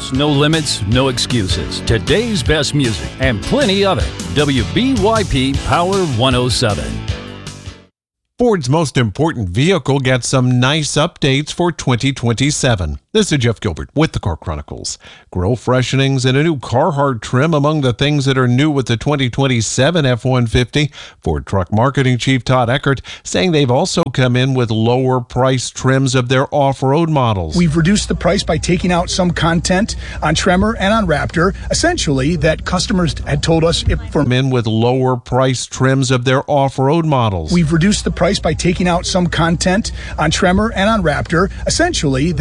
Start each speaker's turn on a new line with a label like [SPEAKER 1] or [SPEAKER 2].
[SPEAKER 1] rules, no limits, no excuses. Today's best music and plenty of it. WBYP Power 107.
[SPEAKER 2] Ford's most important vehicle gets some nice updates for 2027. This is Jeff Gilbert with the Car Chronicles. Grille freshenings and a new Carhartt trim among the things that are new with the 2027 F-150. Ford Truck Marketing Chief Todd Eckert saying they've also come in with lower price trims of their off-road models.
[SPEAKER 3] We've reduced the price by taking out some content on Tremor and on Raptor, essentially that customers had told us if for
[SPEAKER 2] in with lower price trims of their off-road models.
[SPEAKER 3] We've reduced the price by taking out some content on Tremor and on Raptor, essentially